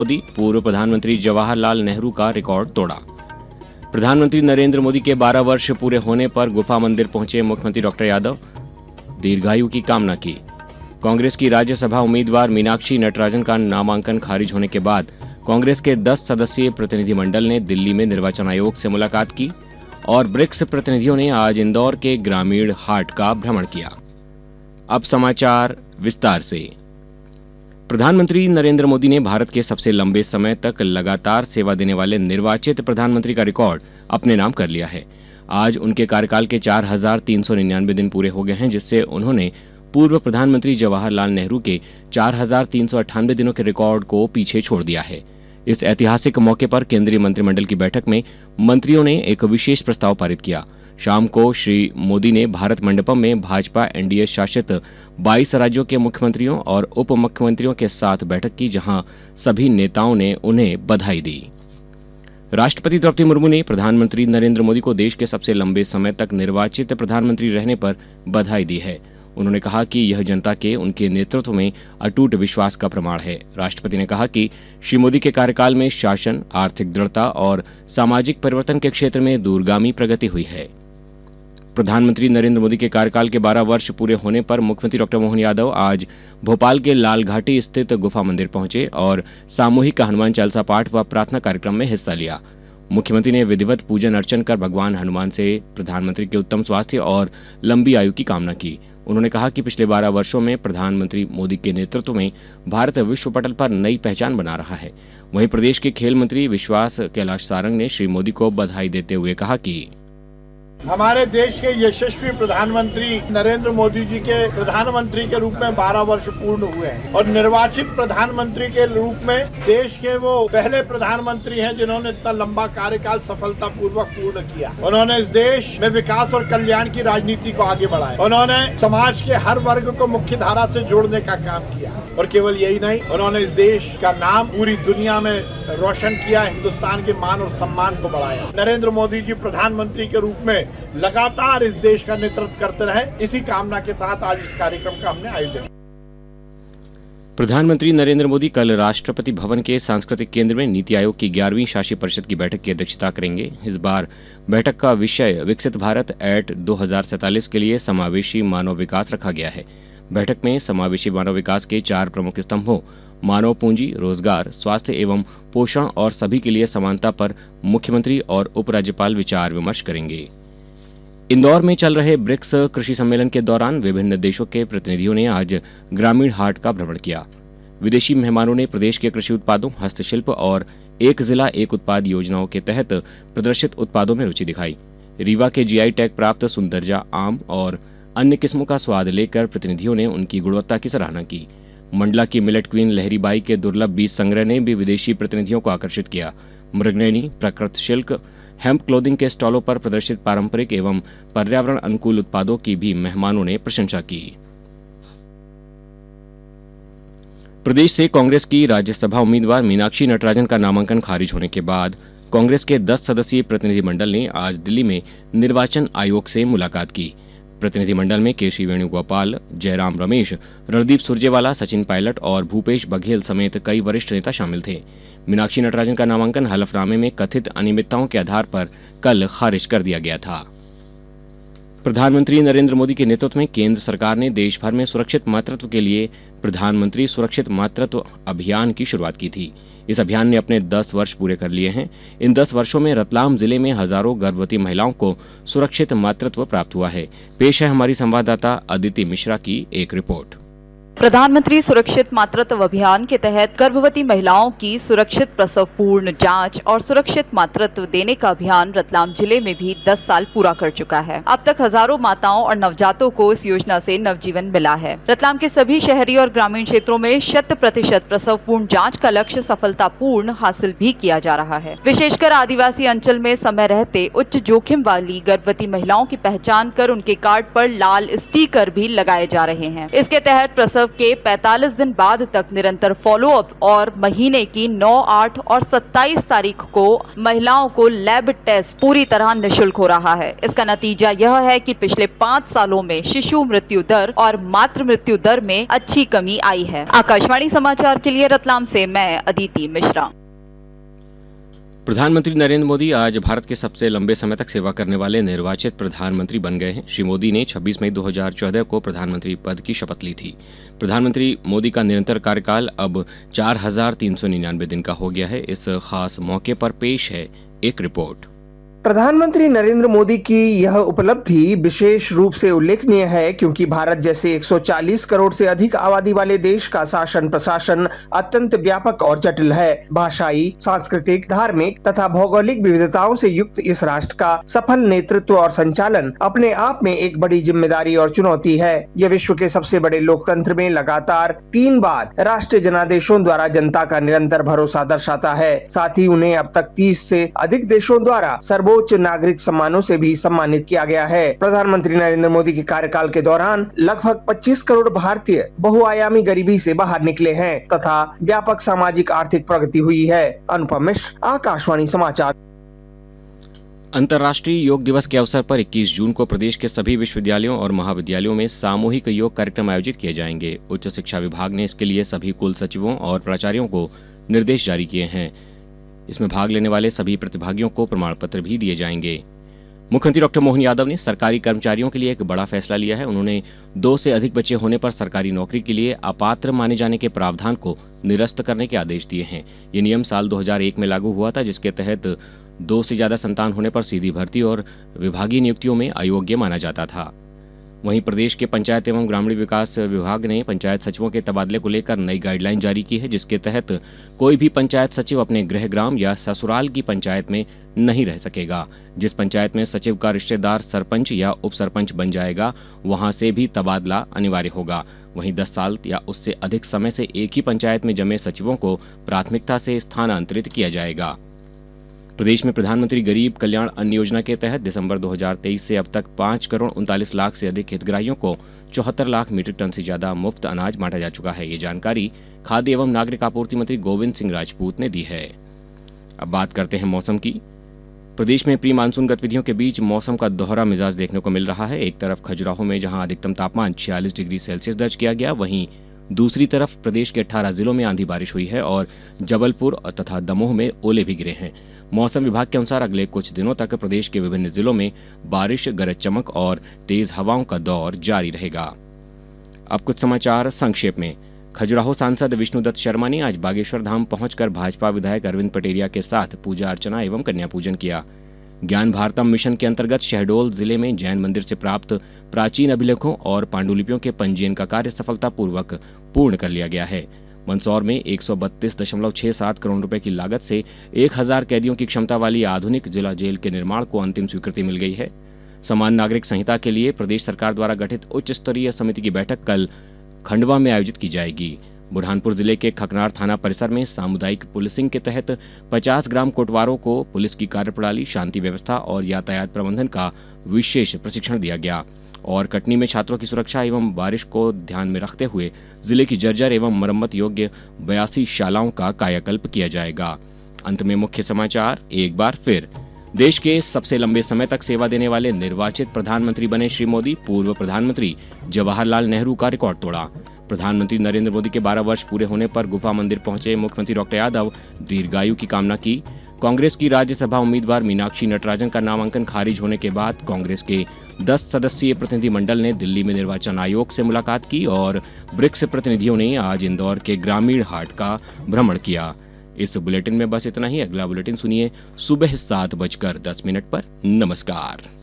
मोदी पूर्व प्रधानमंत्री जवाहरलाल नेहरू का रिकॉर्ड तोड़ा। प्रधानमंत्री नरेंद्र मोदी के 12 वर्ष पूरे होने पर गुफा मंदिर पहुंचे मुख्यमंत्री डॉक्टर यादव, दीर्घायु की कामना की। कांग्रेस की राज्यसभा उम्मीदवार मीनाक्षी नटराजन का नामांकन खारिज होने के बाद कांग्रेस के 10 सदस्यीय प्रतिनिधिमंडल ने दिल्ली में निर्वाचन आयोग से मुलाकात की और ब्रिक्स प्रतिनिधियों ने आज इंदौर के ग्रामीण हाट का भ्रमण किया। अब समाचार विस्तार से। प्रधानमंत्री नरेंद्र मोदी ने भारत के सबसे लंबे समय तक लगातार सेवा देने वाले निर्वाचित प्रधानमंत्री का रिकॉर्ड अपने नाम कर लिया है। आज उनके कार्यकाल के 4,399 दिन पूरे हो गए हैं, जिससे उन्होंने पूर्व प्रधानमंत्री जवाहरलाल नेहरू के 4,398 दिनों के रिकॉर्ड को पीछे छोड़ दिया है। इस ऐतिहासिक मौके पर केंद्रीय मंत्रिमंडल की बैठक में मंत्रियों ने एक विशेष प्रस्ताव पारित किया। शाम को श्री मोदी ने भारत मंडपम में भाजपा एनडीए शासित 22 राज्यों के मुख्यमंत्रियों और उप मुख्यमंत्रियों के साथ बैठक की, जहां सभी नेताओं ने उन्हें बधाई दी। राष्ट्रपति द्रौपदी मुर्मू ने प्रधानमंत्री नरेंद्र मोदी को देश के सबसे लंबे समय तक निर्वाचित प्रधानमंत्री रहने पर बधाई दी है। उन्होंने कहा कि यह जनता के उनके नेतृत्व में अटूट विश्वास का प्रमाण है। राष्ट्रपति ने कहा कि श्री मोदी के कार्यकाल में शासन, आर्थिक दृढ़ता और सामाजिक परिवर्तन के क्षेत्र में दूरगामी प्रगति हुई है। प्रधानमंत्री नरेंद्र मोदी के कार्यकाल के 12 वर्ष पूरे होने पर मुख्यमंत्री डॉक्टर मोहन यादव आज भोपाल के लाल घाटी स्थित गुफा मंदिर पहुंचे और सामूहिक हनुमान चालीसा पाठ व प्रार्थना कार्यक्रम में हिस्सा लिया। मुख्यमंत्री ने विधिवत पूजन अर्चन कर भगवान हनुमान से प्रधानमंत्री के उत्तम स्वास्थ्य और लंबी आयु की कामना की। उन्होंने कहा कि पिछले 12 वर्षों में प्रधानमंत्री मोदी के नेतृत्व में भारत विश्व पटल पर नई पहचान बना रहा है। वहीं प्रदेश के खेल मंत्री विश्वास कैलाश सारंग ने श्री मोदी को बधाई देते हुए कहा कि हमारे देश के यशस्वी प्रधानमंत्री नरेंद्र मोदी जी के प्रधानमंत्री के रूप में 12 वर्ष पूर्ण हुए हैं और निर्वाचित प्रधानमंत्री के रूप में देश के वो पहले प्रधानमंत्री हैं जिन्होंने इतना लंबा कार्यकाल सफलतापूर्वक पूर्ण किया। उन्होंने इस देश में विकास और कल्याण की राजनीति को आगे बढ़ाया। उन्होंने समाज के हर वर्ग को मुख्य धारा से जोड़ने का काम किया और केवल यही नहीं, उन्होंने इस देश का नाम पूरी दुनिया में रोशन किया, हिंदुस्तान के मान और सम्मान को बढ़ाया। नरेंद्र मोदी जी प्रधानमंत्री के रूप में लगातार इस देश का नेतृत्व करते रहे, इसी कामना के साथ आज इस कार्यक्रम का हमने आयोजन। प्रधानमंत्री नरेंद्र मोदी कल राष्ट्रपति भवन के सांस्कृतिक केंद्र में नीति आयोग की 11वीं शासी परिषद की बैठक की अध्यक्षता करेंगे। इस बार बैठक का विषय विकसित भारत एट 2047 के लिए समावेशी मानव विकास रखा गया है। बैठक में समावेशी मानव विकास के 4 प्रमुख स्तंभों मानव पूंजी, रोजगार, स्वास्थ्य एवं पोषण और सभी के लिए समानता पर मुख्यमंत्री और उपराज्यपाल विचार विमर्श करेंगे। इंदौर में चल रहे ब्रिक्स कृषि सम्मेलन के दौरान विभिन्न देशों के प्रतिनिधियों ने आज ग्रामीण हाट का भ्रमण किया। विदेशी मेहमानों ने प्रदेश के कृषि उत्पादों, हस्तशिल्प और एक जिला एक उत्पाद योजनाओं के तहत प्रदर्शित उत्पादों में रुचि दिखाई। रीवा के जीआई टैग प्राप्त सुंदरजा आम और अन्य किस्मों का स्वाद लेकर प्रतिनिधियों ने उनकी गुणवत्ता की सराहना की। मंडला की मिलेट क्वीन लहरीबाई के दुर्लभ बीज संग्रह ने भी विदेशी प्रतिनिधियों को आकर्षित किया। मृगनयनी, प्रकृत शिल्क, हेम्प क्लोथिंग के स्टॉलों पर प्रदर्शित पारंपरिक एवं पर्यावरण अनुकूल उत्पादों की भी मेहमानों ने प्रशंसा की। प्रदेश से कांग्रेस की राज्यसभा उम्मीदवार मीनाक्षी नटराजन का नामांकन खारिज होने के बाद कांग्रेस के 10 सदस्यीय प्रतिनिधिमंडल ने आज दिल्ली में निर्वाचन आयोग से मुलाकात की। प्रतिनिधिमंडल में केसी वेणुगोपाल, जयराम रमेश, रणदीप सुरजेवाला, सचिन पायलट और भूपेश बघेल समेत कई वरिष्ठ नेता शामिल थे। मीनाक्षी नटराजन का नामांकन हलफनामे में कथित अनियमितताओं के आधार पर कल खारिज कर दिया गया था। प्रधानमंत्री नरेंद्र मोदी के नेतृत्व में केंद्र सरकार ने देश भर में सुरक्षित मातृत्व के लिए प्रधानमंत्री सुरक्षित मातृत्व अभियान की शुरुआत की थी। इस अभियान ने अपने 10 वर्ष पूरे कर लिए हैं। इन 10 वर्षों में रतलाम जिले में हजारों गर्भवती महिलाओं को सुरक्षित मातृत्व प्राप्त हुआ है। पेश है हमारी संवाददाता अदिति मिश्रा की एक रिपोर्ट। प्रधानमंत्री सुरक्षित मातृत्व अभियान के तहत गर्भवती महिलाओं की सुरक्षित प्रसव पूर्ण जांच और सुरक्षित मातृत्व देने का अभियान रतलाम जिले में भी 10 साल पूरा कर चुका है। अब तक हजारों माताओं और नवजातों को इस योजना से नवजीवन मिला है। रतलाम के सभी शहरी और ग्रामीण क्षेत्रों में 100% प्रसव पूर्ण जाँच का लक्ष्य सफलतापूर्ण हासिल भी किया जा रहा है। विशेषकर आदिवासी अंचल में समय रहते उच्च जोखिम वाली गर्भवती महिलाओं की पहचान कर उनके कार्ड पर लाल स्टिकर भी लगाए जा रहे हैं। इसके तहत प्रसव प्रसव के 45 दिन बाद तक निरंतर फॉलोअप और महीने की 9, 8 और 27 तारीख को महिलाओं को लैब टेस्ट पूरी तरह निःशुल्क हो रहा है। इसका नतीजा यह है कि पिछले 5 सालों में शिशु मृत्यु दर और मातृ मृत्यु दर में अच्छी कमी आई है। आकाशवाणी समाचार के लिए रतलाम से मैं अदिति मिश्रा। प्रधानमंत्री नरेंद्र मोदी आज भारत के सबसे लंबे समय तक सेवा करने वाले निर्वाचित प्रधानमंत्री बन गए हैं। श्री मोदी ने 26 मई 2014 को प्रधानमंत्री पद की शपथ ली थी। प्रधानमंत्री मोदी का निरंतर कार्यकाल अब 4399 दिन का हो गया है। इस खास मौके पर पेश है एक रिपोर्ट। प्रधानमंत्री नरेंद्र मोदी की यह उपलब्धि विशेष रूप से उल्लेखनीय है क्योंकि भारत जैसे 140 करोड़ से अधिक आबादी वाले देश का शासन प्रशासन अत्यंत व्यापक और जटिल है। भाषाई, सांस्कृतिक, धार्मिक तथा भौगोलिक विविधताओं से युक्त इस राष्ट्र का सफल नेतृत्व और संचालन अपने आप में एक बड़ी जिम्मेदारी और चुनौती है। यह विश्व के सबसे बड़े लोकतंत्र में लगातार 3 बार राष्ट्रीय जनादेशों द्वारा जनता का निरंतर भरोसा दर्शाता है। साथ ही उन्हें अब तक 30 से अधिक देशों द्वारा सर्वोच्च नागरिक सम्मानों से भी सम्मानित किया गया है। प्रधानमंत्री नरेंद्र मोदी के कार्यकाल के दौरान लगभग 25 करोड़ भारतीय बहुआयामी गरीबी से बाहर निकले हैं तथा व्यापक सामाजिक आर्थिक प्रगति हुई है। अनुपम मिश्र, आकाशवाणी समाचार। अंतर्राष्ट्रीय योग दिवस के अवसर पर 21 जून को प्रदेश के सभी विश्वविद्यालयों और महाविद्यालयों में सामूहिक योग कार्यक्रम आयोजित किए जाएंगे। उच्च शिक्षा विभाग ने इसके लिए सभी कुल सचिवों और प्राचार्यों को निर्देश जारी किए हैं। इसमें भाग लेने वाले सभी प्रतिभागियों को प्रमाण पत्र भी दिए जाएंगे। मुख्यमंत्री डॉक्टर मोहन यादव ने सरकारी कर्मचारियों के लिए एक बड़ा फैसला लिया है। उन्होंने 2 से अधिक बच्चे होने पर सरकारी नौकरी के लिए अपात्र माने जाने के प्रावधान को निरस्त करने के आदेश दिए हैं। ये नियम साल 2001 में लागू हुआ था, जिसके तहत 2 से ज्यादा संतान होने पर सीधी भर्ती और विभागीय नियुक्तियों में अयोग्य माना जाता था। वहीं प्रदेश के पंचायत एवं ग्रामीण विकास विभाग ने पंचायत सचिवों के तबादले को लेकर नई गाइडलाइन जारी की है, जिसके तहत कोई भी पंचायत सचिव अपने गृह ग्राम या ससुराल की पंचायत में नहीं रह सकेगा। जिस पंचायत में सचिव का रिश्तेदार सरपंच या उप सरपंच बन जाएगा, वहां से भी तबादला अनिवार्य होगा। वहीं 10 साल या उससे अधिक समय से एक ही पंचायत में जमे सचिवों को प्राथमिकता से स्थानांतरित किया जाएगा। प्रदेश में प्रधानमंत्री गरीब कल्याण अन्न योजना के तहत दिसंबर 2023 से अब तक 5 करोड़ 39 लाख से अधिक हितग्राहियों को 74 लाख मीट्रिक टन से ज्यादा मुफ्त अनाज बांटा जा चुका है। ये जानकारी खाद्य एवं नागरिक आपूर्ति मंत्री गोविंद सिंह राजपूत ने दी है। अब बात करते हैं मौसम की। प्रदेश में प्री मानसून गतिविधियों के बीच मौसम का दोहरा मिजाज देखने को मिल रहा है। एक तरफ खजुराहो में जहां अधिकतम तापमान 46 डिग्री सेल्सियस दर्ज किया गया, वहीं दूसरी तरफ प्रदेश के 18 जिलों में आंधी बारिश हुई है और जबलपुर तथा दमोह में ओले भी गिरे हैं। मौसम विभाग के अनुसार अगले कुछ दिनों तक प्रदेश के विभिन्न जिलों में बारिश, गरज चमक और तेज हवाओं का दौर जारी रहेगा। अब कुछ समाचार संक्षेप में। खजुराहो सांसद विष्णुदत्त शर्मा ने आज बागेश्वर धाम पहुंचकर भाजपा विधायक अरविंद पटेरिया के साथ पूजा अर्चना एवं कन्या पूजन किया। ज्ञान भारतम मिशन के अंतर्गत शहडोल जिले में जैन मंदिर से प्राप्त प्राचीन अभिलेखों और पांडुलिपियों के पंजीयन का कार्य सफलतापूर्वक पूर्ण कर लिया गया है। मंदसौर में 132.67 करोड़ रुपए की लागत से 1000 कैदियों की क्षमता वाली आधुनिक जिला जेल के निर्माण को अंतिम स्वीकृति मिल गई है। समान नागरिक संहिता के लिए प्रदेश सरकार द्वारा गठित उच्च स्तरीय समिति की बैठक कल खंडवा में आयोजित की जाएगी। बुरहानपुर जिले के खकनार थाना परिसर में सामुदायिक पुलिसिंग के तहत 50 ग्राम कोटवारों को पुलिस की कार्यप्रणाली, शांति व्यवस्था और यातायात प्रबंधन का विशेष प्रशिक्षण दिया गया। और कटनी में छात्रों की सुरक्षा एवं बारिश को ध्यान में रखते हुए जिले की जर्जर एवं मरम्मत योग्य 82 शालाओं का कायाकल्प किया जाएगा। अंत में मुख्य समाचार एक बार फिर। देश के सबसे लंबे समय तक सेवा देने वाले निर्वाचित प्रधानमंत्री बने श्री मोदी। पूर्व प्रधानमंत्री जवाहरलाल नेहरू का रिकॉर्ड तोड़ा। प्रधानमंत्री नरेंद्र मोदी के 12 वर्ष पूरे होने पर गुफा मंदिर पहुंचे मुख्यमंत्री डॉक्टर यादव, दीर्घायु की कामना की। कांग्रेस की राज्यसभा उम्मीदवार मीनाक्षी नटराजन का नामांकन खारिज होने के बाद कांग्रेस के 10 सदस्यीय प्रतिनिधिमंडल ने दिल्ली में निर्वाचन आयोग से मुलाकात की और ब्रिक्स प्रतिनिधियों ने आज इंदौर के ग्रामीण हाट का भ्रमण किया। इस बुलेटिन में बस इतना ही। अगला बुलेटिन सुनिए सुबह 7:10 पर। नमस्कार।